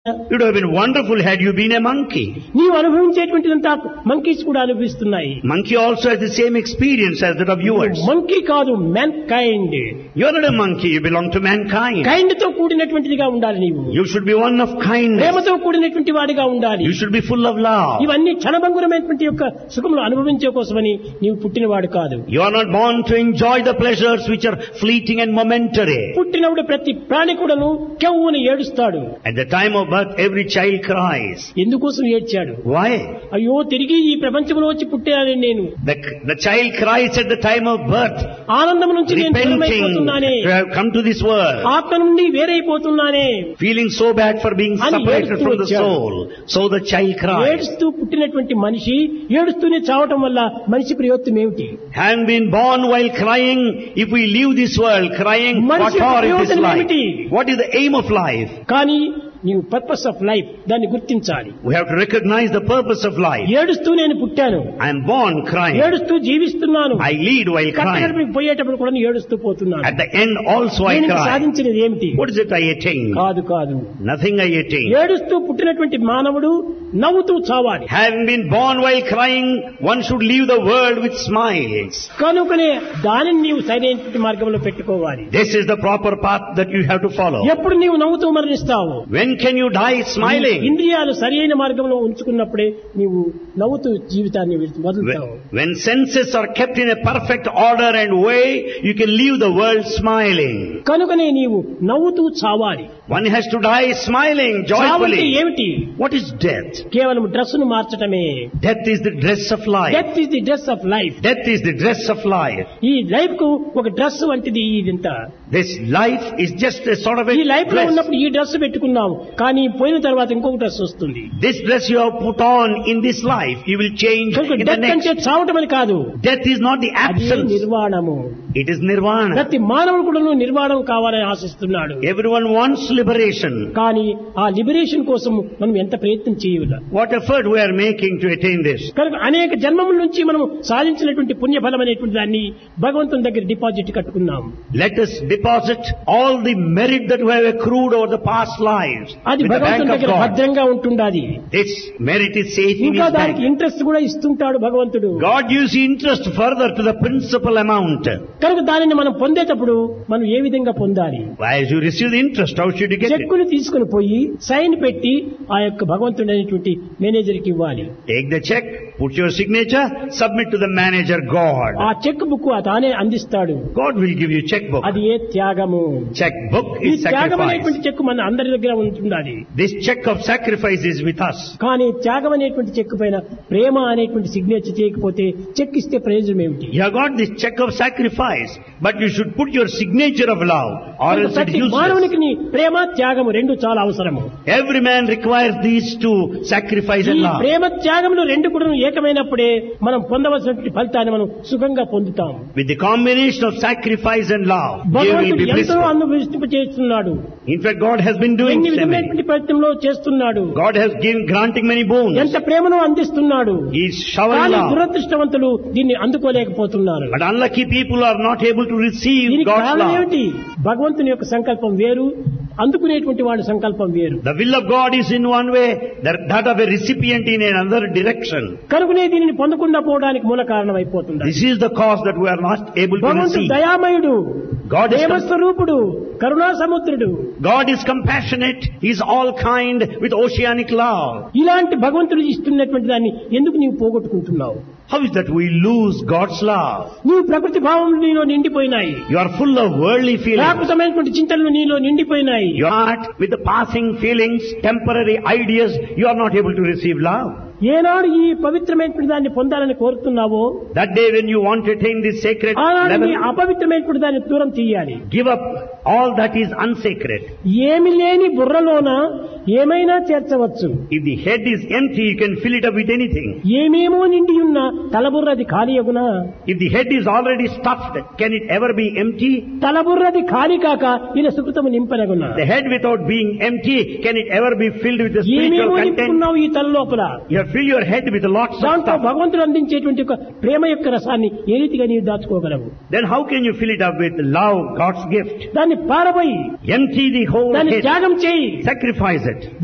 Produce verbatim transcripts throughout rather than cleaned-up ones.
It would have been wonderful had you been a monkey. నీవు అనుభవించేటువంటిదంతా monkeys కూడా అనుభవిస్తున్నాయి. Monkey also has the same experience as that of yours. Monkey కాదు, man kind. You are not a monkey, you belong to mankind. Kind తో కూడినటువంటిదిగా ఉండాలి నీవు. You should be one of kindness. ప్రేమతో కూడినటువంటి వాడిగా ఉండాలి. You should be full of love. ఇవన్నీ క్షణభంగురమైనటువంటి యొక్క సుఖములు అనుభవించే కోసమని నీవు పుట్టినవాడు కాదు. You are not born to enjoy the pleasures which are fleeting and momentary. పుట్టినప్పుడు ప్రతి ప్రాణి కూడాను కెవ్వుని ఏడుస్తాడు. At the time of birth, every child cries. ఎందుకోసం ఏడ్చాడు? Why? అయ్యో, తిరిగి ఈ ప్రపంచంలో వచ్చి పుట్టానని నేను. The, the child cries at the time of birth, ఆనందం నుంచి నేను repenting దూరమైపోతున్నానే, to have come to this world, ఆత్మ నుండి వేరైపోతున్నానే, feeling so bad for being అని separated ఏడుస్తూ from the వచ్చాడు. soul. So the child cries. ఏడుస్తూ పుట్టినటువంటి మనిషి ఏడుస్తూనే చావటం వల్ల మనిషి ప్రయోజనం ఏమిటి? Having been born while crying, if we leave this world crying, what మనిషి for is this ప్రయోజనం life? ఏమిటి? What is the aim of life? కానీ నీవు పర్పస్ ఆఫ్ లైఫ్ దాన్ని గుర్తించాలి. We have to recognize the purpose of life. ఏడుస్తూ నేను పుట్టాను, I am born crying. ఏడుస్తూ జీవిస్తున్నాను, I lead while crying. కట్టగడపకి పోయేటప్పుడు కూడా ఏడుస్తూ పోతున్నాను. At the end also I నేను cry. సాధించినది ఏమిటి? What is it I attain? కాదు కాదు, Nothing I attain. ఏడుస్తూ పుట్టినటువంటి మానవుడు నవ్వుతూ చావాలి. Having been born while crying, one should leave the world with smiles. కనుకనే దానిని నీవు సరైనటువంటి మార్గంలో పెట్టుకోవాలి. This is the proper path that you have to follow. ఎప్పుడు నీవు నవ్వుతూ మరణిస్తావు? When can you die smiling? ఇంద్రియాలు సరైన మార్గంలో ఉంచుకున్నప్పుడే నీవు నవ్వుతూ జీవితాన్ని వదులుతావు. When, when senses are kept in a perfect order and way, you can leave the world smiling. కనుకనే నీవు నవ్వుతూ చావాలి. One has to die smiling, చావంటే joyfully. ఏమిటి? What is death? కేవలం డ్రెస్ ను మార్చటమే. Death is the dress of life. Death is the dress of life. Death is the dress of life. ఈ life కు ఒక డ్రెస్ వంటిది ఇదంతా. This life is just a sort of a ఈ life లో dress. ఉన్నప్పుడు ఈ డ్రెస్ పెట్టుకున్నాం, కానీ పోయిన తర్వాత ఇంకొక డ్రెస్ వస్తుంది. This dress you have put on in this life, you will change కనుక in the డెత్ next. అంటే చావటం అని కాదు, Death is not the అది absence. నిర్వాణము. It is nirvana. ప్రతి మానవుడు కూడా నిర్వాణం కావాలని ఆశిస్తున్నాడు. Everyone wants liberation. కానీ ఆ లిబరేషన్ కోసం మనం ఎంత ప్రయత్నం చేయాలి? What effort we are making to attain this? కనుక అనేక జన్మముల నుంచి మనం సాధించినటువంటి పుణ్యఫలం అనేటువంటి దాన్ని భగవంతుని దగ్గర డిపాజిట్ కట్టుకున్నాం. Let us deposit all the merit that we have accrued over the past lives అది with the bank భగవంతుని of దగ్గర God. భద్రంగా ఉంటుండాది. This merit is safe in ఇంకా His దానికి bank. ఇంట్రెస్ట్ కూడా ఇస్తుంటాడు భగవంతుడు. God gives interest further to the principal amount. కనుక దానిని మనం పొందేటప్పుడు మనం ఏ విధంగా పొందాలి? As you receive the interest, how should you get it? చెక్కును తీసుకుని పోయి సైన్ పెట్టి ఆ యొక్క భగవంతుడు అనేటువంటి మేనేజర్ కి ఇవ్వాలి. Take the check, put your signature, submit to the manager God. ఆ చెక్ బుక్ తానే అందిస్తాడు. God will give you checkbook. అది ఏ త్యాగము. Checkbook ఈ is త్యాగం sacrifice. అనేటువంటి చెక్ మన అందరి దగ్గర ఉంటుండాలి. This check of sacrifice is with us. కానీ త్యాగం అనేటువంటి చెక్ పైన ప్రేమ అనేటువంటి సిగ్నేచర్ చేయకపోతే చెక్ ఇస్తే ప్రయోజనం ఏమిటి? You have got this check of sacrifice, but you should put your signature of love, or else it ప్రతి is useless. మానవునికి నీ ప్రేమ త్యాగము రెండు చాలా అవసరము. Every man requires these two, sacrifice ఈ and love. ప్రేమ త్యాగములు రెండు కూడా ఏకమైనప్పుడే మనం పొందవలసినటువంటి ఫలితాన్ని మనం సుఖంగా పొందుతాం. With the combination of sacrifice and love, you will భగవంతుడు be ఎంతో blissful. అనుభవింప చేస్తున్నాడు. In fact, God has been doing ఎన్ని so many. విధమైనటువంటి ప్రయత్నంలో చేస్తున్నాడు. God has given, granting many boons. ఎంత ప్రేమను అందిస్తున్నాడు. He is showering కానీ love. దురదృష్టవంతులు దీన్ని అందుకోలేకపోతున్నారు. But unlucky people are not able to receive దీనికి God's కారణం love. ఏమిటి? భగవంతుని యొక్క సంకల్పం వేరు, అందుకునేటువంటి వాడి సంకల్పం వేరు. The will of God is in one way, that that of a recipient in another direction. కనుకనే దీనిని పొందకుండా పోవడానికి మూల కారణం అయిపోతుంది. This is the cause that we are not able to భగవంతుడు receive. దయామయుడు, God is, com- ప్రేమస్వరూపుడు, కరుణా సముద్రుడు. God is compassionate. He is all kind with oceanic love. ఇలాంటి భగవంతుడు ఇస్తున్నటువంటి దాన్ని ఎందుకు నీవు పోగొట్టుకుంటున్నావు? How is that we lose God's love? నీవు ప్రకృతి భావం నీలో నిండిపోయినాయి. You are full of worldly feelings. ప్రాకృతమైనటువంటి చింతనలు నీలో నిండిపోయినాయి. Your heart with the passing feelings, temporary ideas, you are not able to receive love. ఏనాడు ఈ పవిత్రమైనటువంటి దాన్ని పొందాలని కోరుతున్నావో That day when you want to attain this sacred ఆనాడు level, నీ అపవిత్రమైనటువంటి దాన్ని దూరం తీయాలి. give up all that is unsacred. ఏమి లేని బుర్రలోన ఏమైనా చేర్చవచ్చు. If the head is empty, you can fill it up with anything. ఏమేమో నిండి ఉన్న తలబుర్రది ఖాళీయగునా? If the head is already stuffed, can it ever be empty? తలబుర్రది ఖాళీ కాక ఇలా సుకృతము నింపనగునా? The head without being empty, can it ever be filled with the spiritual ఏమేమో content? నింపుకున్నావు ఈ తల లోపల. You have filled your head with lots of దాంట్లో stuff. భగవంతుడు అందించేటువంటి ఒక ప్రేమ యొక్క రసాన్ని ఏ రీతిగా నీవు దాచుకోగలవు? Then how can you fill it up with love, God's gift? దాన్ని పారబోయి Empty the whole దాన్ని head. త్యాగం చేయి. Sacrifice it. దీన్ని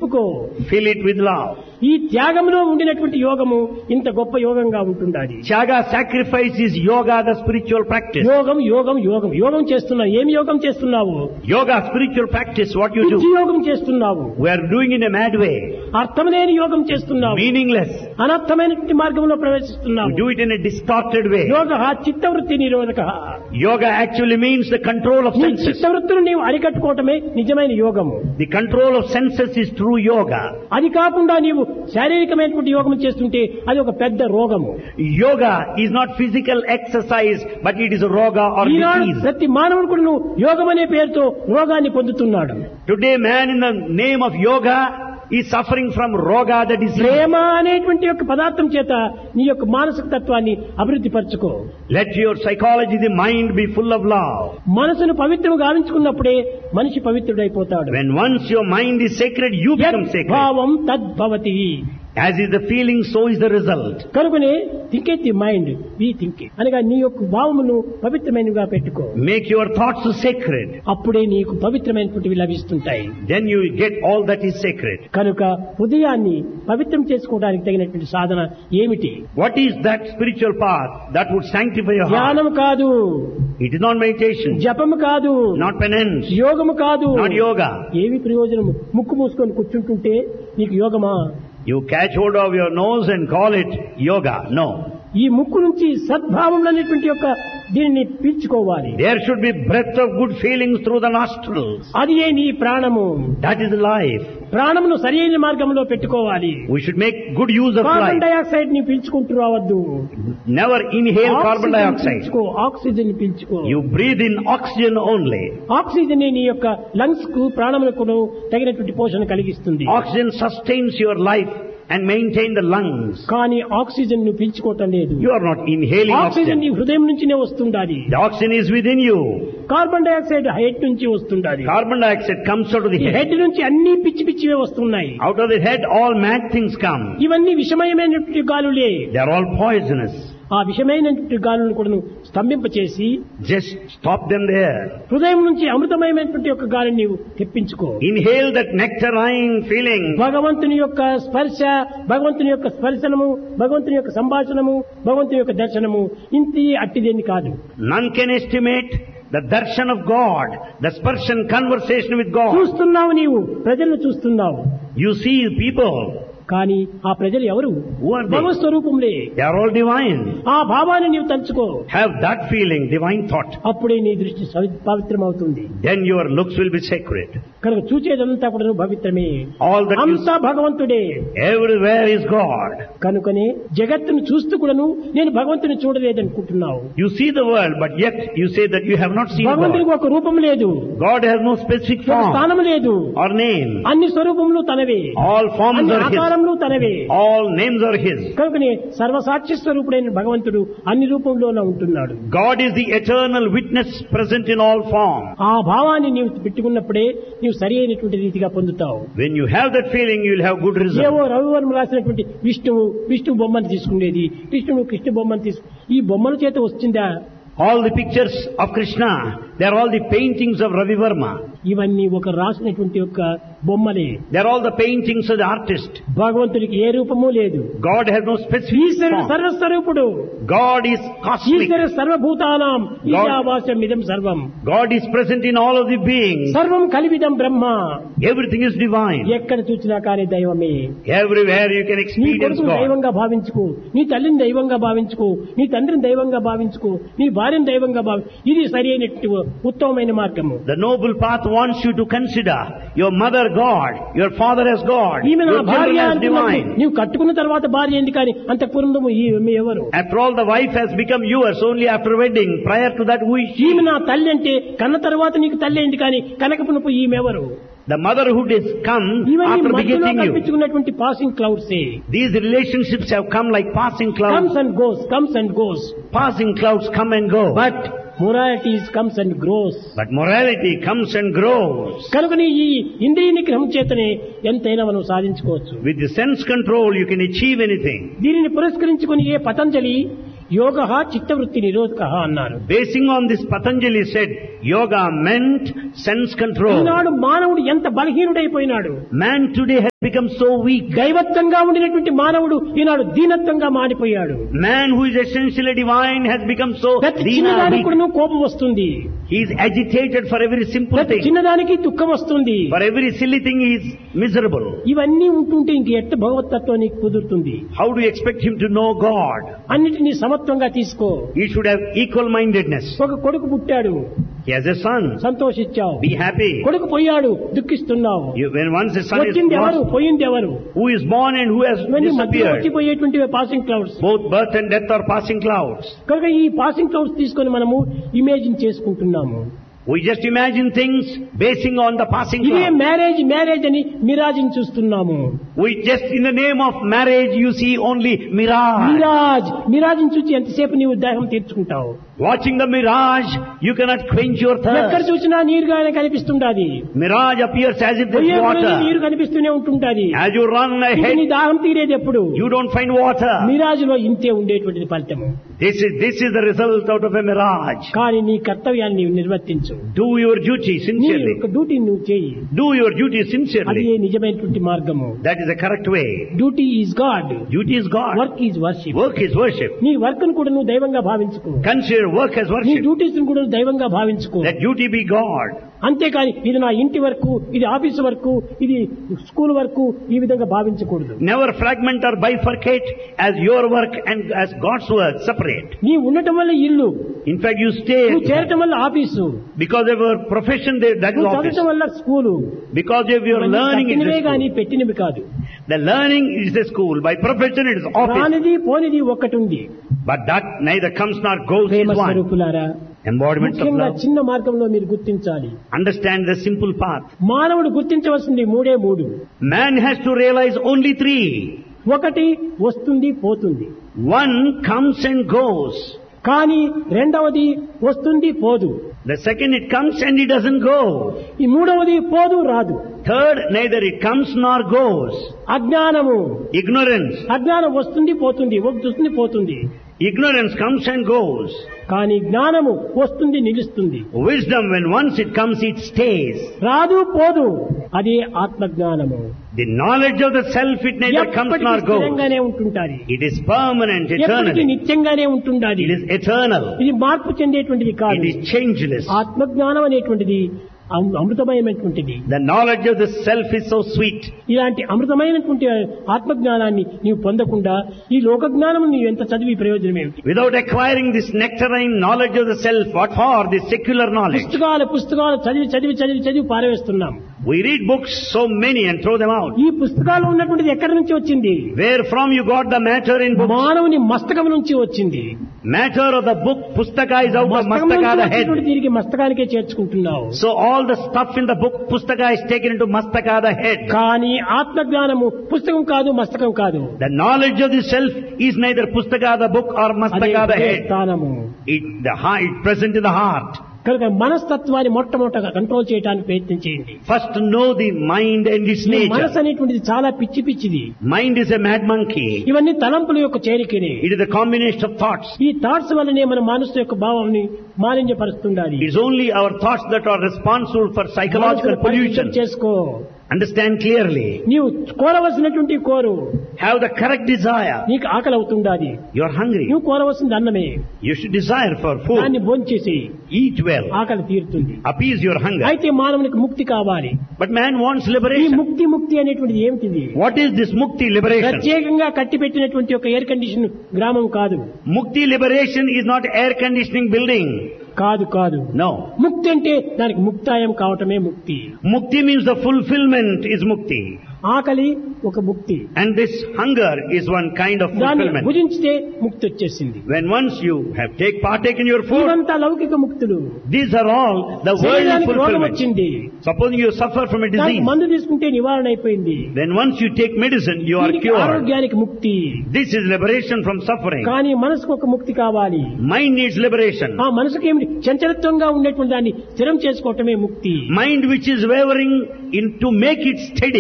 నింపుకో. Fill it with love. ఈ త్యాగంలో ఉండినటువంటి యోగము ఇంత గొప్ప యోగంగా ఉంటుండాలి. Tyaga, sacrifice is yoga, the spiritual practice. యోగం యోగం యోగం యోగం చేస్తున్నావు. ఏమి యోగం చేస్తున్నావు? Yoga, spiritual practice, what you పిచ్చి do. యోగం చేస్తున్నావు. We are doing in a mad way. అర్థం లేని యోగం చేస్తున్నావు. Meaningless. అనర్థమైనటువంటి మార్గంలో We ప్రవేశిస్తున్నావు. do it in a distorted way. యోగ చిత్తవృత్తి నిరోధక. Yoga actually means the control of నీ senses. చిత్తవృత్తులు నీవు అరికట్టుకోవటమే నిజమైన యోగము. The control of senses is true yoga. అది కాకుండా నీవు శారీరకమైనటువంటి యోగం చేస్తుంటే అది ఒక పెద్ద రోగము. Yoga is not physical exercise, but it is a roga or Eenadu disease. ప్రతి మానవుడు కూడా నువ్వు యోగం అనే పేరుతో రోగాన్ని పొందుతున్నాడు. Today man in the name of yoga is suffering from roga, the disease. ప్రేమ అనేటువంటి యొక్క పదార్థం చేత నీ యొక్క మానసిక తత్వాన్ని అభివృద్ధి పరచుకో. Let your psychology, the mind be full of love. మనసును పవిత్రం గావించుకున్నప్పుడే మనిషి పవిత్రుడైపోతాడు. When once your mind is sacred, you become sacred. భావం తద్భవతి. As is the feeling, so is the result. కనుకనే think at the mind we think అనగా నీ యొక్క భావమును పవిత్రమైనవిగా పెట్టుకో. Make your thoughts sacred. అప్పుడే నీకు పవిత్రమైనటువంటివి లభిస్తుంటాయి. Then you get all that is sacred. కనుక హృదయాన్ని పవిత్రం చేసుకోవడానికి తగినటువంటి సాధన ఏమిటి? What is that spiritual path that would sanctify your heart? ధ్యానం కాదు, It is not meditation, జపము కాదు, not penance, యోగము కాదు. not yoga. ఏమి ప్రయోజనము? ముక్కు మూసుకొని కూర్చుంటుంటే నీకు యోగమా? You catch hold of your nose and call it yoga. No. ఈ ముక్కు నుంచి సద్భావం అనేటువంటి యొక్క దీనిని పీల్చుకోవాలి. There should be breath of good feelings through the nostrils. అది ఏ నీ ప్రాణము. That is life. ప్రాణమును సరైన మార్గంలో పెట్టుకోవాలి. We should make good use of carbon life. Dioxide ని పీల్చుకుంటూ రావద్దు. Never inhale carbon oxygen dioxide. పీల్చుకో, oxygen పీల్చుకో. You breathe in oxygen only. Oxygen నీ యొక్క లంగ్స్ కు ప్రాణములకు తగినటువంటి పోషణ కలిగిస్తుంది. Oxygen sustains your life and maintain the lungs. కానీ ఆక్సిజన్ ను పీల్చుకోవటం లేదు. You are not inhaling oxygen నీ oxygen. హృదయం నుంచినే వస్తుండాలి. The oxygen is within you. Carbon dioxide head నుంచి వస్తుండాలి. Carbon dioxide comes out of the ఈ head. హెడ్ నుంచి అన్ని పిచ్చి పిచ్చివే వస్తున్నాయి. Out of the head, all mad things come. ఇవన్నీ విషమయమైనటువంటి గాలులే. They are all poisonous. ఆ విషమైనటువంటి గాలులను కూడా స్తంభింపచేసి Just stop them there. హృదయం నుంచి అమృతమయమైనటువంటి యొక్క గాలిని నీవు తెప్పించుకో. Inhale that nectarine feeling. భగవంతుని యొక్క స్పర్శ, భగవంతుని యొక్క స్పర్శనము, భగవంతుని యొక్క సంభాషణము, భగవంతుని యొక్క దర్శనము ఇంతి అట్టిదేని కాదు. None can estimate the darshan of God, the sparshan conversation with God. చూస్తున్నావు నీవు, ప్రజలను చూస్తున్నావు. You see people. కానీ ఆ ప్రజలు ఎవరు? Who are they? Bhagwat స్వరూపంలే. They are all divine. ఆ భావాన్ని నీవు తలుచుకో. Have that feeling, divine thought. అప్పుడే నీ దృష్టి పవిత్రమవుతుంది. Then your looks will be sacred. కనుక చూచేదంతా కూడా పవిత్రమే. All that you అంతా భగవంతుడే. everywhere is God. కనుకనే జగత్తును చూస్తూ కూడాను నేను భగవంతుని చూడలేదనుకుంటున్నావు. You see the world, but yet you say that you have not seen భగవంతునికి God. ఒక రూపం లేదు, God has no specific ఒక form స్థానం లేదు. or name. అన్ని స్వరూపములు తనవే, All forms అన్ని are His. ఆకారములు తనవే. All names are His. కనుకనే సర్వసాక్షి స్వరూపుడైన భగవంతుడు అన్ని రూపంలోనే ఉంటున్నాడు. God is the eternal witness present in all form. ఆ భావాన్ని నీవు పెట్టుకున్నప్పుడే నీవు సరి అయినటువంటి రీతిగా పొందుతావు. When you have that feeling, you will have good results. ఏవో రవివర్మ రాసినటువంటి విష్ణువు విష్ణు బొమ్మను తీసుకునేది, కృష్ణుడు కృష్ణ బొమ్మను తీసుకు ఈ బొమ్మల చేత వచ్చిందా? All the pictures of Krishna, they are all the paintings of Ravi Verma. ఇవన్నీ ఒక రాసినటువంటి యొక్క బొమ్మలే. They are all the paintings of the artist. భగవంతుడికి ఏ రూపము లేదు. God has no specific ఈశ్వరుడు form. సర్వస్వరూపుడు. God is cosmic. ఈశ్వర సర్వభూతానాం ఈశావాస్యం ఇదం సర్వం. God is present in all of the beings. సర్వం కలివిదం బ్రహ్మ. Everything is divine. ఎక్కడ చూసినా కానీ దైవమే. Everywhere you can నీ experience కొడుకును God. దైవంగా భావించుకో, నీ తల్లిని దైవంగా భావించుకో, నీ తండ్రిని దైవంగా భావించుకో, నీ భార్యను దైవంగా భావి ఇది సరి అయినట్టు ఉత్తమమైన మార్గము. The noble path wants you to consider your mother God, your father as God, ఈమె నా your భార్య children as అనుకున్నప్పుడు divine. నీవు కట్టుకున్న తర్వాత భార్య ఏంది కానీ అంత పూర్వము ఈమె ఎవరు? After all, the wife has become yours only after wedding. Prior to that, who is she? ఈమె నా తల్లి అంటే కన్న తర్వాత నీకు తల్లి ఏంది కానీ కనకపునపు ఈమెవరు? The motherhood has come ఇవన్నీ after మధ్యలో begetting you. కల్పించుకున్నటువంటి passing clouds. These relationships have come like passing clouds. Comes and goes, comes and goes. Passing clouds come and go. But moralities comes and grows. But morality comes and grows. కనుకని ఈ ఇంద్రియ నిగ్రహం చేతనే ఎంతైనా మనం సాధించుకోవచ్చు. With the sense control, you can achieve anything. దీనిని పురస్కరించుకుని ఏ పతంజలి యోగః చిత్తవృత్తి నిరోధకః అన్నారు. Basing on this, Patanjali said, yoga meant sense control. ఈనాడు మానవుడు ఎంత బలహీనుడైపోయినాడు. Man today has become so weak. దైవత్వంగా ఉండినటువంటి మానవుడు ఈనాడు దీనత్వంగా మారిపోయాడు. Man who is essentially divine has become so ప్రతి dina, చిన్నదానికి weak. కూడా కోపం వస్తుంది. He is agitated for every simple ప్రతి thing. చిన్నదానికి దుఃఖం వస్తుంది. For every silly thing he is miserable. ఇవన్నీ ఉంటుంటే ఇంక ఎట్ట భగవతత్వానికి కుదురుతుంది? How do you expect him to know God? అన్నిటినీ సమత్వంగా తీసుకో. He should have equal mindedness. ఒక కొడుకు పుట్టాడు, He has a son. సంతోషించావు. Be happy. కొడుకు పోయాడు, దుఃఖిస్తున్నావు. You, when once a son is వచ్చింది ఎవరు, lost, పోయింది ఎవరు? who is born and who has ఇవన్నీ మధ్య disappeared? వచ్చిపోయేటువంటి passing clouds. Both birth and death are passing clouds. కనుక ఈ పాసింగ్ క్లౌడ్స్ తీసుకొని మనము ఇమేజిన్ చేసుకుంటున్నాము. We just imagine things basing on the passing ఇదే cloud. మ్యారేజ్ మ్యారేజ్ అని మిరాజిని చూస్తున్నాము. We just, in the name of marriage, you see only mirage. Miraz మిరాజిని చూసి ఎంతసేపు నీవు దాహం తీర్చుకుంటావు? Watching the mirage, you cannot quench your ఎక్కడ thirst. చూసినా నీరుగానే కనిపిస్తుండాది. Mirage appears as if పోయే there's కొలది నీరు water. కనిపిస్తూనే ఉంటుంటాది. As you run నీ ahead, దాహం తీరేది ఎప్పుడు? you don't find water. Miraz లో ఇంతే ఉండేటువంటిది ఫలితము. This is, this is the result out of a mirage. కానీ నీ కర్తవ్యాన్ని నీవు నిర్వర్తించు. Do your duty నీ sincerely. యొక్క డ్యూటీని నువ్వు చేయి. Do your duty అది sincerely. నిజమైనటువంటి మార్గము. That is the correct way. Duty is God, Duty is God. Work is worship. Work is worship. నీ వర్క్ ను కూడా నువ్వు దైవంగా భావించుకో. Consider work as నీ worship. డ్యూటీస్ ను కూడా నువ్వు దైవంగా భావించుకో. Let duty be God. అంతేకాని ఇది నా ఇంటి వరకు, ఇది ఆఫీస్ వరకు, ఇది స్కూల్ వరకు ఈ విధంగా భావించకూడదు. Never fragment or bifurcate as your work and as God's work separate. నీ ఉండటం వల్ల ఇల్లు, In fact, you stay నువ్వు చేరటం వల్ల office, because of your profession, they- that is నువ్వు office. చదవటం వల్ల school. Because of your learning, it is కట్టినవే a కానీ school. పెట్టినవి కాదు. The learning is a school. By profession, it is office. రానిది పోనిది ఒక్కటి ఉంది. But that neither comes nor goes is Prema one. స్వరూపులారా, Embodiments of ముఖ్యంగా love. చిన్న మార్గంలో మీరు గుర్తించాలి. Understand the simple path. మానవుడు గుర్తించవలసింది మూడే మూడు. Man has to realize only three. ఒకటి వస్తుంది పోతుంది, One comes and goes. కానీ రెండవది వస్తుంది పోదు, The second, it comes and it doesn't go. ఈ మూడవది పోదు రాదు. Third, neither it comes nor goes. అజ్ఞానము, Ignorance. అజ్ఞానం వస్తుంది పోతుంది, వస్తుంది పోతుంది. Ignorance comes and goes. కానీ జ్ఞానము వస్తుంది నిలుస్తుంది. Wisdom, when once it comes, it stays. రాదు పోదు, అదే ఆత్మజ్ఞానము. The knowledge of the self, it neither comes ఎప్పటికీ nor goes. స్థిరంగానే ఉంటుంటాది. It is permanent, ఎప్పటికీ eternal. నిత్యంగానే ఉంటుండాలి. It is eternal. ఇది మార్పు చెందేటువంటిది It కాదు. is changeless. ఆత్మజ్ఞానం అనేటువంటిది అమృ- అమృతమయమైనటువంటిది. The knowledge of the self is so sweet. ఇలాంటి అమృతమైనటువంటి ఆత్మజ్ఞానాన్ని నీవు పొందకుండా ఈ లోక జ్ఞానం నీవు ఎంత చదివి ప్రయోజనం ఏమిటి? Without acquiring this nectarine knowledge of the self, what for? This secular knowledge. పుస్తకాలు పుస్తకాలు చదివి చదివి చదివి చదివి పారవేస్తున్నాం. We read books, so many, and throw them out. ఈ పుస్తకాలు ఉన్నటువంటిది ఎక్కడి నుంచి వచ్చింది? Where from you got the matter in books? మానవుని మస్తకం నుంచి వచ్చింది. Matter of the book, pustaka is out of మస్తకం mastaka, నుంచి the head. వచ్చినటువంటి దీనికి మస్తకానికే చేర్చుకుంటున్నావు. So all the stuff in the book, pustaka, is taken into mastaka, the head. కానీ ఆత్మజ్ఞానము పుస్తకం కాదు, మస్తకం కాదు. The knowledge of the self is neither pustaka, the book, or అదే mastaka, the అదే head. స్థానము. It, the heart, it present in the heart. కనుక మనస్తత్వాన్ని మొట్టమొదటగా కంట్రోల్ చేయడానికి ప్రయత్నం చేయండి. First know the mind and its ఈ nature. మనసు అనేటువంటిది చాలా పిచ్చి పిచ్చిది. Mind is a mad monkey. ఇవన్నీ తలంపుల యొక్క చేరికనే. It is a combination of thoughts. ఈ థాట్స్ వల్లనే మన మనసు యొక్క భావాన్ని మాలిన్యపరుస్తుండాలి. It is only our thoughts that are responsible for psychological మనసును పరిశుద్ధం pollution. చేసుకో. Understand clearly. నీవు కోరవలసినటువంటి కోరు. Have the correct desire. నీకు ఆకలి అవుతుండాలి. You are hungry. నువ్వు కోరవలసింది అన్నమే. You should desire for food. దాన్ని భోంచేసి Eat well. ఆకలి తీరుతుంది. Appease your hunger. అయితే మానవునికి ముక్తి కావాలి. But man wants ఈ liberation. ముక్తి ముక్తి అనేటువంటిది ఏమిటిది? What is this mukti liberation? ప్రత్యేకంగా కట్టిపెట్టినటువంటి ఒక ఎయిర్ కండిషన్ గ్రామం కాదు. Mukti liberation is not air conditioning building. కాదు కాదు. No. ముక్తి అంటే దానికి ముక్తాయం కావటమే ముక్తి. Mukti means the fulfillment is mukti. ఆకలి ఒక ముక్తి. And this hunger is one kind of దాన్ని fulfillment. భుజించితే ముక్తి వచ్చేసింది. When once you have take partake in your food, ఇవంతా లౌకిక ముక్తులు. these are all the worldly శరీరానికి రోగం fulfillment. వచ్చింది, Supposing you suffer from a దానికి disease, మందు తీసుకుంటే నివారణ అయిపోయింది. then once you take medicine, you are దీనికి cured. ఆరోగ్యానికి ముక్తి. This is liberation from suffering. కానీ మనసుకు ఒక ముక్తి కావాలి. Mind needs liberation. ఆ మనసుకి ఏమిటి? చంచలత్వంగా ఉండేటువంటి దాన్ని స్థిరం చేసుకోవటమే ముక్తి. Mind which is wavering in to make it steady ఇది is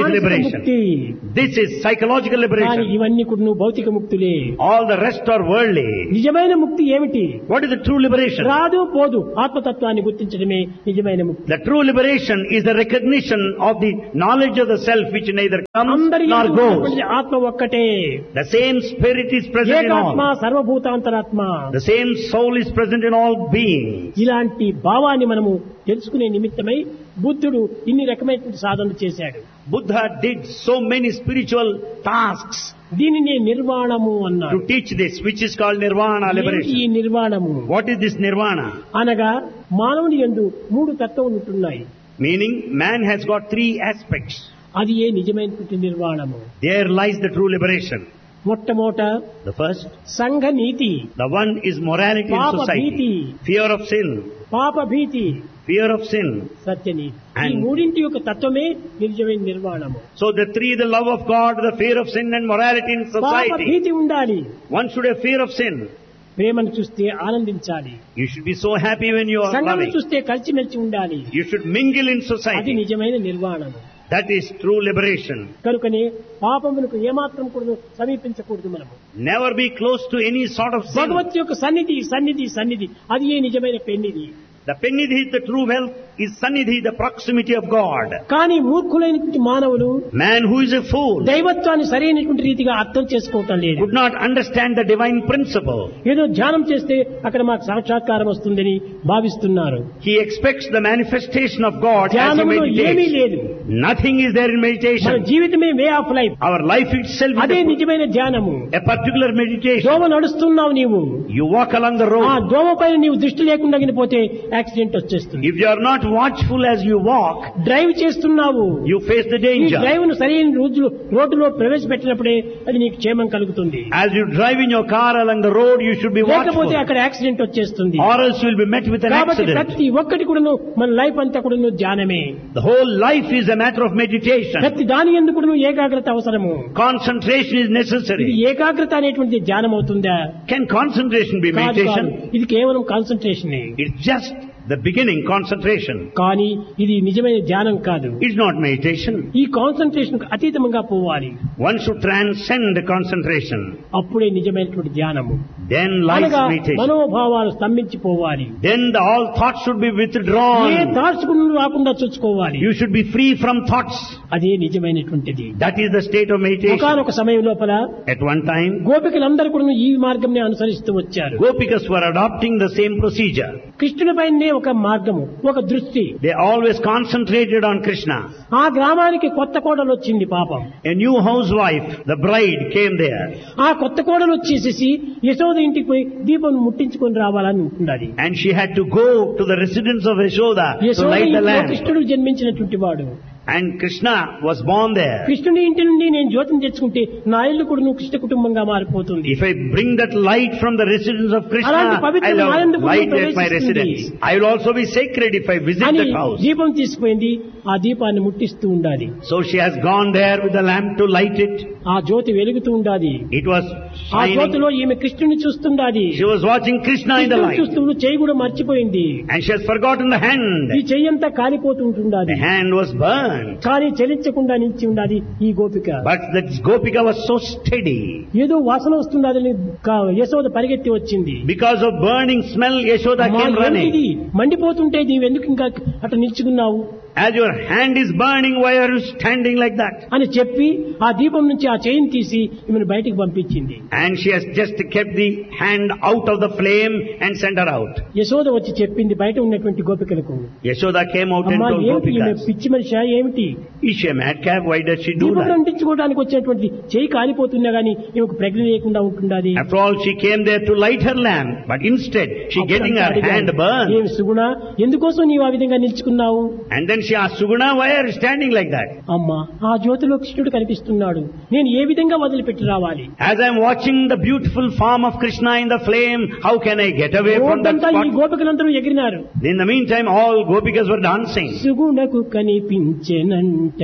liberation. ముక్తి. This is psychological కానీ liberation. ఇవన్నీ కూడా నువ్వు భౌతిక ముక్తులే. All the rest are worldly. నిజమైన ముక్తి ఏమిటి? What is the true liberation? రాదు పోదు ఆత్మతత్వాన్ని గుర్తించడమే నిజమైన ముక్తి. The true liberation is the recognition of the knowledge of the self which neither comes అందరి nor యందు goes. ఉన్నటువంటి ఆత్మ ఒక్కటే. The same spirit is present in ఏకాత్మ all. సర్వభూతాంతరాత్మ. The same soul is present in all beings. ఇలాంటి భావాన్ని మనము తెలుసుకునే నిమిత్తమై బుద్ధుడు ఇన్ని రకమైనటువంటి సాధనలు చేశాడు. Buddha did so many spiritual tasks దీనిని నిర్వాణము అన్నారు. to teach this, which is called nirvana ఈ liberation. నిర్వాణము What is this nirvana? అనగా మానవుని యందు మూడు తత్వములు ఉంటున్నాయి. Meaning, man has got three aspects. అది ఏ నిజమైనటువంటి నిర్వాణము. There lies the true liberation. మొట్టమొదట The first, సంఘ నీతి, the one is morality in Papa society. bhiti. Fear of sin. పాప భీతి, Fear of sin. సత్యనీతి. ఈ And- మూడింటి యొక్క తత్వమే నిజమైన నిర్వాణము. So the three, the love of God, the fear of sin and morality in పాప society. భీతి ఉండాలి. One should have fear of sin. ప్రేమను చూస్తే ఆనందించాలి. You should be so happy when you are సంఘం loving. చూస్తే కలిసిమెలిసి ఉండాలి. You should mingle in అది society. నిజమైన నిర్వాణము. That is true liberation. కనుకనే పాపములకు ఏమాత్రం కూడా సమీపించకూడదు మనము. Never be close to any sort of sin. భగవత్ యొక్క సన్నిధి సన్నిధి సన్నిధి అది ఏ నిజమైన పెన్నిధి. The Pennidhi, the true wealth, is Sannidhi, the proximity of God. కానీ మూర్ఖులైనటువంటి మానవులు Man who is a fool దైవత్వాన్ని సరైనటువంటి రీతిగా అర్థం చేసుకోవటం లేదు. could not understand the divine principle. ఏదో ధ్యానం చేస్తే అక్కడ మాకు సాక్షాత్కారం వస్తుందని భావిస్తున్నారు. He expects the manifestation of God as he ధ్యానంలో ఏమీ meditates. లేదు. Nothing is there in మన meditation. జీవితమే way of life. Our life itself అదే is a, నిజమైన ధ్యానము. a particular meditation. దోమ నడుస్తున్నావు నీవు. You walk along the ఆ road. దోమ పైన నీవు దృష్టి లేకుండా పోతే యాక్సిడెంట్ వచ్చేస్తుంది. If you are not watchful as you walk, drive చేస్తున్నావు. you face the ఈ danger. డ్రైవ్ ను సరైన రోజులు రోడ్డులో ప్రవేశపెట్టినప్పుడే అది నీకు క్షేమం కలుగుతుంది. As you drive in your car along the road, you should be లేకపోతే watchful, అక్కడ యాక్సిడెంట్ వచ్చేస్తుంది. or else you will be met with an కాబట్టి accident. ప్రతి ఒక్కటి కూడాను మన లైఫ్ అంతా కూడాను ధ్యానమే. The whole life is a matter of meditation. ప్రతి దాని యందు కూడాను ఏకాగ్రత అవసరము. Concentration is ఇది necessary. ఏకాగ్రత అనేటువంటి ధ్యానం అవుతుందా? Can concentration be కాదు, కాదు. meditation? ఇది కేవలం concentration. It's just the beginning, concentration. కానీ ఇది నిజమైన ధ్యానం కాదు. It's not meditation. ఈ కాన్సన్ట్రేషన్ అతీతంగా పోవాలి. One should transcend concentration. అప్పుడే నిజమైనటువంటి ధ్యానము. Then lies అనగా meditation. మనోభావాలు స్తంభించిపోవాలి. Then the all thoughts should be A withdrawn. దాచుకుని రాకుండా చూసుకోవాలి. You should be free from thoughts. అదే నిజమైనటువంటిది. That is the state of meditation. ఒకనొక సమయం లోపల At one time, గోపికలందరూ కూడా ఈ మార్గంని అనుసరిస్తూ వచ్చారు. Gopikas were adopting the same procedure. కృష్ణుడిపైనే ఒక మార్గము, ఒక దృష్టి. They always concentrated on Krishna. ఆ గ్రామానికి కొత్త కోడలు వచ్చింది పాపం. A new housewife, the bride, came there. ఆ కొత్త కోడలు వచ్చేసేసి యశోద ఇంటికి పోయి దీపం ముట్టించుకొని రావాలని ఉంటున్నది. And she had to go to the residence of Yashoda to Yashoda light the ఇంటిలో lamp. కృష్ణుడు జన్మించినటువంటి వాడు. And Krishna was born there. కృష్ణుని ఇంటి నుండి నేను జ్యోతిని తెచ్చుకుంటే నా ఇల్లు కూడా నువ్వు కృష్ణ కుటుంబంగా మారిపోతుంది. If I bring that light from the residence of Krishna, అలాంటి పవిత్ర I'll have ఆనందం light at my ప్రవేశిస్తుంది. residence. I will also be sacred if I visit అని that house. దీపం తీసుకుపోయింది. ఆ దీపాన్ని ముట్టిస్తూ ఉండాలి. So she has gone there with the lamp to light it. ఆ జ్యోతి వెలుగుతూ ఉండాలి. It was ఆ shining. జ్యోతిలో ఈమె కృష్ణుని చూస్తుండాలి. She was watching Krishna in the కృష్ణుని light. చూస్తూ చెయ్యి కూడా మర్చిపోయింది. And she has forgotten the ఈ hand. చెయ్యి అంతా కాలిపోతూ ఉంటుండాలి. The hand was burned. కానీ చలించకుండా నిలిచి ఉండాలి ఈ గోపిక. But that Gopika was so steady. ఏదో వాసన వస్తుందని యశోద పరిగెత్తి వచ్చింది. Because of burning smell, Yashoda అమ్మా, came running. ఏంటిది? మండిపోతుంటే నీవు ఎందుకు ఇంకా అట్లా నిల్చుకున్నావు As your hand is burning, why are you standing like that? అని చెప్పి ఆ దీపం నుంచి ఆ చైన్ తీసి ఈమెను బయటికి పంపించింది. And she has just kept the hand out of the flame and sent her out. Yashoda వచ్చి చెప్పింది బయట ఉన్నటువంటి గోపికలకు. Yashoda came out and అమ్మా told ఏమిటి ఈమె Gopikas, పిచ్చి మనిషి ఏమిటి? is she a madcap? Why does she do దీపం that? అంటించుకోవడానికి వచ్చినటువంటి చేయి కాలిపోతున్నా గానీ ఈమెకు ప్రజ్ఞ లేకుండా ఉంటుండాలి. After all, she came there to light her lamp, but instead she getting her hand burned. ఏమి సుగుణ, ఎందుకోసం నీవు ఆ విధంగా నిల్చుకున్నావు? And then she asked, Suguna, why are you standing like that? అమ్మా, ఆ జ్యోతిలో కృష్ణుడు కనిపిస్తున్నాడు, నేను ఏ విధంగా వదిలిపెట్టి రావాలి? As I am watching the beautiful form of Krishna in the flame, how can I get away from that రోడ్డంతా ఈ spot? గోపికలందరూ ఎగిరినారు. In the meantime, all Gopikas were dancing. సుగుణకు కనిపించెనంట,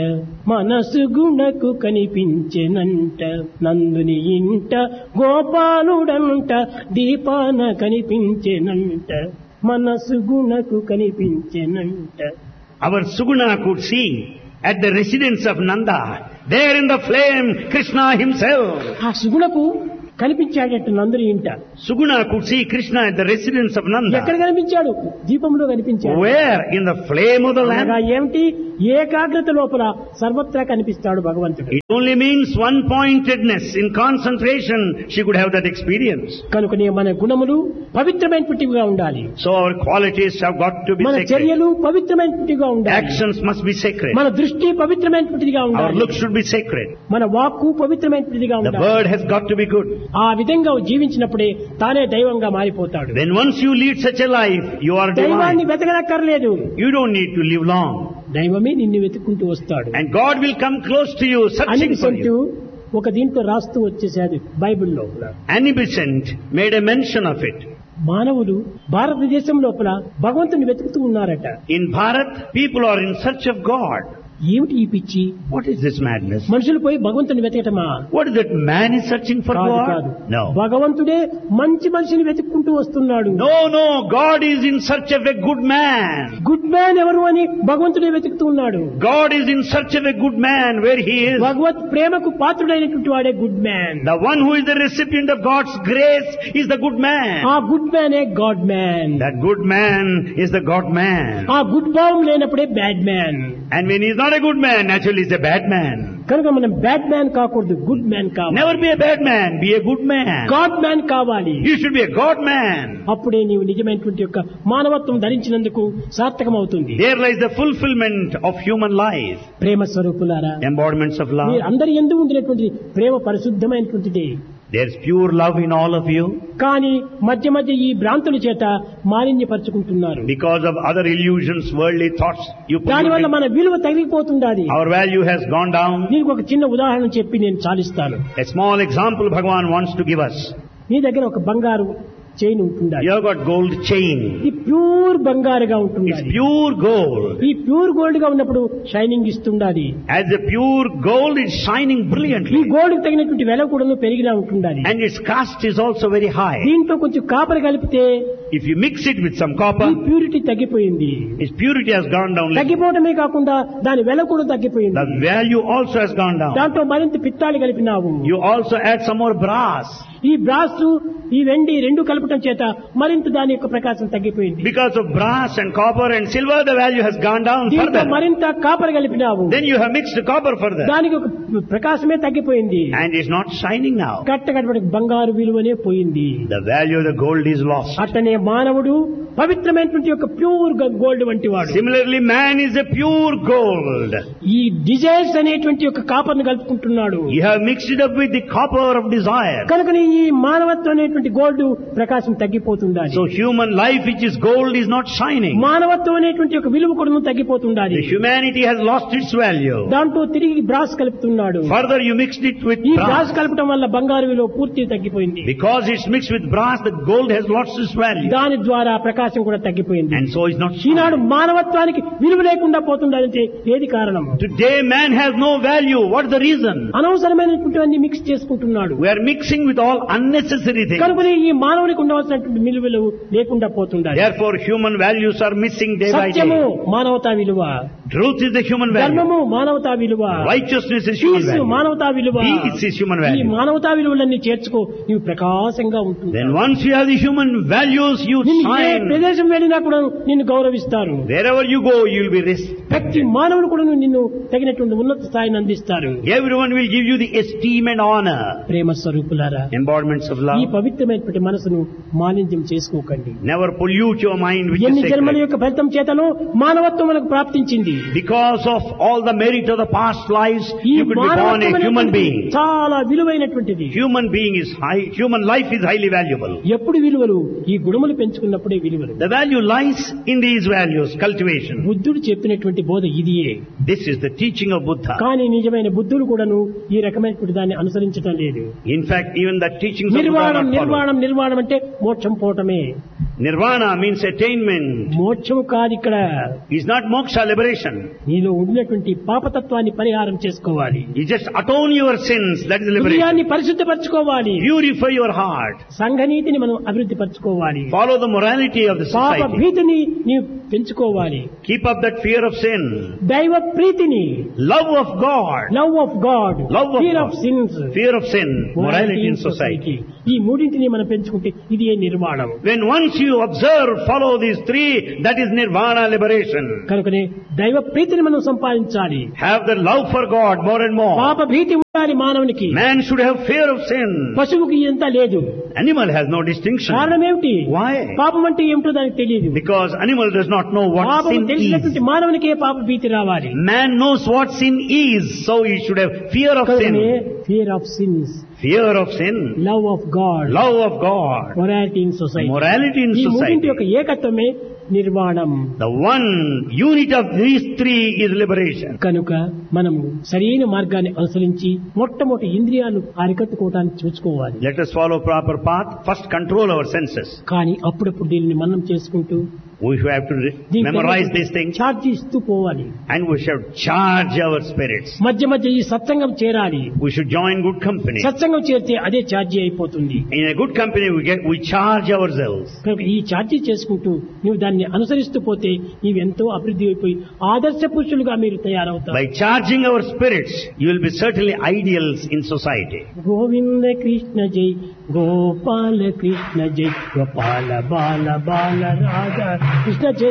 మనసుగుణకు కనిపించెనంట, నందుని ఇంట గోపాలుడంట, దీపాన కనిపించెనంట, మనసుగుణకు కనిపించెనంట. Our Suguna could see at the residence of Nanda. There in the flame, Krishna himself. ఆ సుగుణకు కనిపించాడట నందుని ఇంట. Suguna could see Krishna at the residence of Nanda. ఎక్కడ కనిపించాడు? దీపంలో కనిపించాడు. Where? In the flame of the lamp. అనగా ఏమిటి? ఏకాగ్రత లోపల సర్వత్రా కనిపిస్తాడు భగవంతుడు. It only means one pointedness. In concentration, she could have that experience. కనుకనే మన గుణములు పవిత్రమైనటివిగా ఉండాలి. So our qualities have got to be మన sacred. చర్యలు పవిత్రమైనటివిగా ఉండాలి. Actions must be sacred. మన దృష్టి పవిత్రమైనటివిగా Our ఉండాలి. look should be sacred. మన వాక్కు పవిత్రమైనటివిగా The ఉండాలి. word has got to be good. ఆ విధంగా జీవించినప్పుడే తానే దైవంగా మారిపోతాడు. Then once you lead such a life, you are దైవాన్ని divine. వెతకనక్కర్లేదు. You don't need to live long. దైవమే నిన్ను వెతుక్కుంటూ వస్తాడు. And God will come close to you, searching for అనిపిసంటూ you. ఒక దీంట్లో రాస్తూ వచ్చేసాడు బైబిల్లో. Anibisant made a mention of it. మానవులు భారతదేశం లోపల భగవంతుని వెతుకుతూ ఉన్నారట. In Bharat, people are in search of God. ఏమిటి ఈ పిచ్చి? What is this madness? మనుషులు పోయి భగవంతుని వెతకటమా? What is that man is searching for కాదు God? కాదు. No. భగవంతుడే మంచి మనిషిని వెతుక్కుంటూ వస్తున్నాడు. No, no. God is in search of a good man. Good man ఎవరు అని భగవంతుడే వెతుకుతూ ఉన్నాడు. God is in search of a good man where he is. భగవత్ ప్రేమకు పాత్రుడైనటువంటి వాడే good man. The one who is the recipient of God's grace is the good man. ఆ good మ్యానే God man. That good man is the God man. ఆ good భావం లేనప్పుడే bad man. And when he is not a good man, naturally he is a bad man. కనుక మనం bad man కాకూడదు, good man కావాలి. Never be a bad man, be a good man. God man కావాలి. You should be a God man. అప్పుడే నీవు నిజమైనటువంటి యొక్క మానవత్వం ధరించినందుకు సార్థకమవుతుంది. There lies the fulfillment of human life. ప్రేమ స్వరూపులారా, Embodiments of love. మీరు అందరి యందు ఉండినటువంటి ప్రేమ పరిశుద్ధమైనటువంటిది. There's pure love in all of you. కానీ మధ్య మధ్య ఈ భ్రాంతుల చేత మాలిన్యపరుచుకుంటున్నారు. Because of other illusions, worldly thoughts, you దానివల్ల pollute. మన విలువ తగ్గిపోతుండాలి. Our value has gone down. దీనికి ఒక చిన్న ఉదాహరణ చెప్పి నేను చాలిస్తాను. A small example Bhagavan wants to give us. నీ దగ్గర ఒక బంగారు చైన్ ఉంటుండాలి. You have got gold chain. ఈ ప్యూర్ బంగారుగా It's ఉంటుండాలి. pure gold. ఈ ప్యూర్ గోల్డ్ గా ఉన్నప్పుడు shining ఇస్తుండాలి. As a pure gold, it's shining ఈ brilliantly. గోల్డ్ కి తగినటువంటి వెల కూడా పెరిగినా ఉంటుండాలి. And its cost is also very high. దీంట్లో కొంచెం కాపర్ కలిపితే If you mix it with some ఈ copper, ప్యూరిటీ తగ్గిపోయింది. its purity has gone down. తగ్గిపోవడమే కాకుండా దాని వెల కూడా తగ్గిపోయింది. The value also has gone down. దాంట్లో మరింత పిత్తాలు కలిపినావు. You also add some more brass. ఈ బ్రాస్ ఈ వెండి రెండు కలపటం చేత మరింత దాని యొక్క ప్రకాశం తగ్గిపోయింది. Because of brass and copper and silver, the value has gone down దీంట్లో further. మరింత copper కలిపినావు. Then you have mixed copper further. దానికి ఒక ప్రకాశమే తగ్గిపోయింది. And it's not shining now. కట్ట కట్టబడి బంగారు విలువనే పోయింది. The value of the gold is lost. అట్టనే మానవుడు పవిత్రమైనటువంటి యొక్క ప్యూర్ గోల్డ్ వంటి వాడు. Similarly, man is a pure gold. ఈ డిజైర్స్ అనేటువంటి యొక్క కాపర్ను కలుపుకుంటున్నాడు. You have mixed it up with the copper of desire. కనుక ఈ మానవత్వం అనేటువంటి gold Prakasam తగ్గిపోతుండాలి. So human life which is gold is not shining. మానవత్వం అనేటువంటి యొక్క విలువ కూడా తగ్గిపోతుండాలి. The humanity has lost its value. దాంట్లో తిరిగి brass కలుపుతున్నాడు. Further you mixed it with ఈ brass. బ్రాస్ కలపడం వల్ల బంగారు విలువ పూర్తిగా తగ్గిపోయింది. Because it's mixed with brass, the gold has lost its value. దాని ద్వారా ప్రకాశం కూడా తగ్గిపోయింది. And so it's not Eenadu shining. మానవత్వానికి విలువ లేకుండా పోతుందంటే ఏది కారణం? Today man has no value. What is the reason? అనవసరమైనటువంటి మిక్స్ చేసుకుంటున్నాడు. We are mixing with all unnecessary things. కనుక ఈ మానవునికి ఉండవలసినటువంటి విలువలు లేకుండా పోతుండాలి. Therefore human values are missing day by సత్యము day. మానవతా విలువ, Truth is the human value. ధర్మము మానవతా విలువ, Righteousness is human piece value. మానవతా విలువ. Peace is human ఈ value. మానవతా విలువలన్నీ చేర్చుకో, నీవు ప్రకాశంగా ఉంటుంది. Then once you have the human values, you నిన్ను ఏ shine. ప్రదేశం వెళ్ళినా కూడా నిన్ను గౌరవిస్తారు. Wherever you go, you will be ప్రతి respected. మానవుడు కూడా నిన్ను తగినటువంటి ఉన్నత స్థాయిని అందిస్తారు. Everyone will give you the esteem and honor. ప్రేమ స్వరూపులారా, Embodiments of ఈ love. పవిత్రమైనటువంటి మనసును మాలిన్యం చేసుకోకండి. Never pollute your mind with the ఎన్ని జన్మల sacred. యొక్క ఫలితం చేతను మానవత్వం మనకు ప్రాప్తించింది. Because of all the merit of the past lives, ఈ you could be born a మానవత్వం human అనేటువంటిది being. చాలా విలువైనటువంటిది. Human being is high, human life is highly valuable. ఎప్పుడు విలువలు? ఈ గుణములు పెంచుకున్నప్పుడే విలువలు. The value lies in these values, cultivation. బుద్ధుడు చెప్పినటువంటి బోధ ఇదియే. This is the teaching of Buddha. కానీ నిజమైన బుద్ధులు కూడాను ఈ రకమైనటువంటి దాన్ని అనుసరించడం లేదు. In fact, even the teachings of Buddha are నిర్వాణం not followed. నిర్వాణం నిర్వాణం అంటే మోక్షం పోవటమే. Nirvana means attainment. మోక్షం కాదు ఇక్కడ. It's not moksha, liberation. నీలో ఉన్నటువంటి పాపతత్వాన్ని పరిహారం చేసుకోవాలి. You just atone your sins, that is liberation. హృదయాన్ని పరిశుద్ధపరచుకోవాలి. Purify your heart. సంఘనీతిని మనం అభివృద్ధి పరచుకోవాలి. Follow the morality of the పాప society. భీతిని నీవు పెంచుకోవాలి. Keep up that fear of sin. దైవ ప్రీతిని, Love of God. Love of God, Love of fear God. Of since, Fear of sin. Morality in society. ఈ మూడింటిని మనం పెంచుకుంటే ఇది ఏ నిర్మాణం. When once you observe, follow these three, that is nirvana, liberation. కనుకనే దైవ ప్రీతిని మనం సంపాదించాలి. Have the love for God more and more. పాప భీతి ఉండాలి మానవునికి. Man should have fear of sin. పశువుకి ఎంత లేదు. Animal has no distinction. కారణం ఏమిటి? Why? పాపం అంటే ఏమిటో దానికి తెలియదు. Because animal does not know what పాపం sin is. తెలిసినటువంటి మానవునికే పాప భీతి రావాలి. Man knows what sin is, so he should have fear of sin. Fear of since, Fear of sin. Love of God, Love of God. Morality in society. Morality in ఈ మూడింటి society. యొక్క ఏకత్వమే నిర్వాణం. The one unit of these three is liberation. కనుక మనము సరైన మార్గాన్ని అనుసరించి మొట్టమొదటి ఇంద్రియాలు అరికట్టుకోవడానికి చూసుకోవాలి. Let us follow proper path. First control our senses. కానీ అప్పుడప్పుడు దీనిని మనం చేసుకుంటూ We should have to re- memorize these things. Charge ఇస్తూ పోవాలి. And we should charge our spirits. మధ్య మధ్య ఈ సత్సంగం చేరాలి. We should join good company. సత్సంగం చేరితే అదే ఛార్జీ అయిపోతుంది. In a good company we get, we charge ourselves. కనుక ఈ ఛార్జీ చేసుకుంటూ నువ్వు దాన్ని అనుసరిస్తూ పోతే నీవు ఎంతో అభివృద్ధి అయిపోయి ఆదర్శ పురుషులుగా మీరు తయారవుతారు. By charging our spirits, you will be certainly ideals in society. Govinda Krishna జై, గోపాల కృష్ణ జై, గోపాల బాల బాల రాధా కృష్ణ జై.